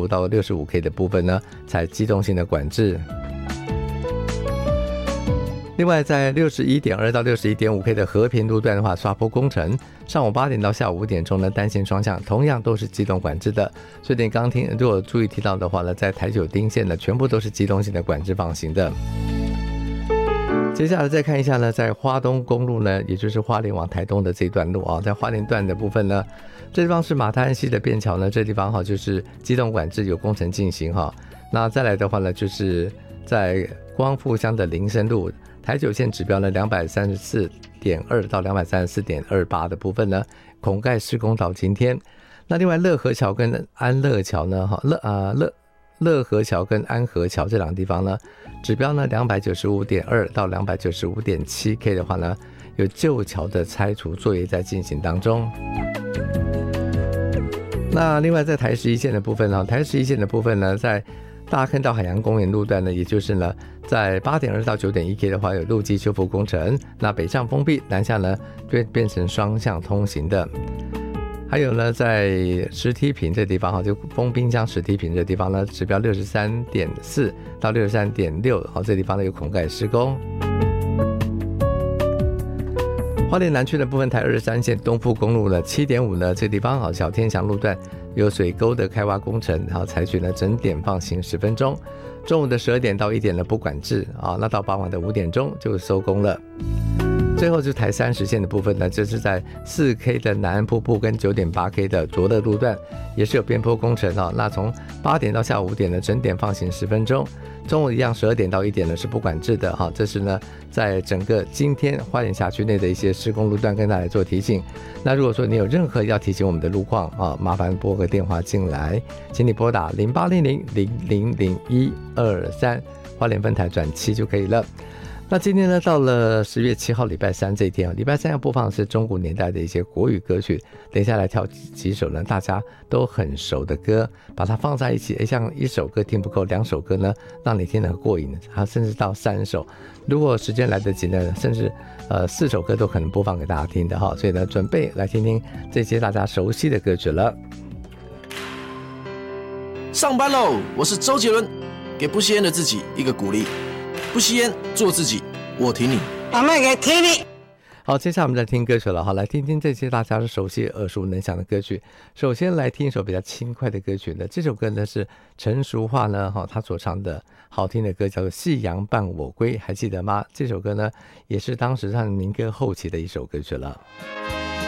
65到65K 的部分呢采机动性的管制。另外在 61.2 到 61.5K 的和平路段的话，刷坡工程，上午8点到下午5点钟呢单线双向同样都是机动管制的。所以你刚听如果注意提到的话呢，在台九丁线呢全部都是机动性的管制放行的。接下来再看一下呢，在花东公路呢，也就是花莲往台东的这段路啊，在花莲段的部分呢，这地方是马太安溪的便桥呢，这地方就是机动管制有工程进行哈。那再来的话呢，就是在光复乡的林森路台九线指标呢 234.2 到 234.28 的部分呢，孔盖施工到今天。那另外乐和桥跟安乐桥呢，乐和桥跟安和桥这两个地方呢，指标呢 295.2 到 295.7K 的话呢，有旧桥的拆除作业在进行当中。那另外在台11线的部分呢，台11线的部分呢，在大坑到海洋公园路段呢，也就是呢，在8.2到9.1K 的话有路基修复工程，那北上封闭，南下呢就变成双向通行的。还有呢，在石梯坪这地方就丰滨乡石梯坪这地方呢，指标 63.4 到 63.6 这地方呢有孔盖施工。花莲南区的部分，台23线东部公路呢 7.5 呢，这地方小天祥路段有水沟的开挖工程，然后采取了整点放行10分钟，中午的12点到1点呢不管制那到傍晚的5点钟就收工了。最后就是台30线的部分呢，就是在 4K 的南安瀑布跟 9.8K 的卓乐路段也是有边坡工程那从8点到下午5点呢整点放行10分钟，中午一样12点到1点呢是不管制的这是呢在整个今天花莲辖区内的一些施工路段跟大家做提醒。那如果说你有任何要提醒我们的路况麻烦拨个电话进来，请你拨打0800000123花莲分台转7就可以了。那今天呢，到了10月7号礼拜三这一天礼拜三要播放的是中古年代的一些国语歌曲，等一下来挑几首呢大家都很熟的歌，把它放在一起，像一首歌听不够，2首歌呢让你听得过瘾，甚至到3首，如果时间来得及呢，甚至4首歌都可能播放给大家听的所以呢，准备来听听这些大家熟悉的歌曲了。 上班喽，我是周杰伦，给不吸烟的自己一个鼓励，不吸烟，做自己，我挺你。 我们也挺你。 好，接下来我们再听歌曲了来听听这些大家熟悉耳熟能详的歌曲。首先来听一首比较轻快的歌曲呢，这首歌呢是陈淑桦呢他所唱的好听的歌，叫做《夕阳伴我归》，还记得吗？这首歌呢也是当时唱民歌后期的一首歌曲了。